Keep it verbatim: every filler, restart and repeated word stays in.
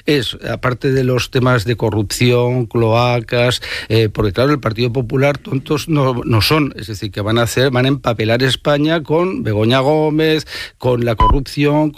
es, aparte de los temas de corrupción, cloacas, eh, porque claro, el Partido Popular tontos no, no son, es decir, que van a hacer, van a empapelar España con Begoña Gómez, con la corrupción,